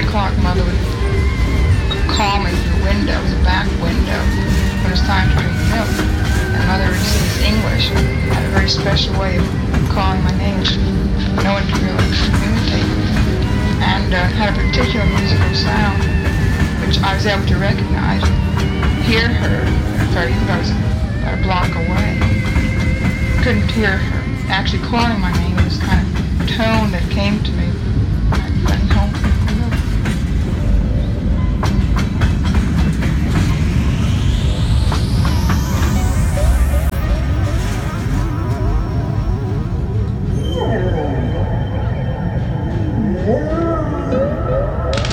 o'clock, Mother would call me through the window, the back window, when it was time to drink milk. And Mother would speak English, had a very special way of calling my name, which no one could really communicate. And had a particular musical sound, which I was able to recognize, hear her, even though I was about a block away. Couldn't hear her actually calling my name. It was kind of tone that came to me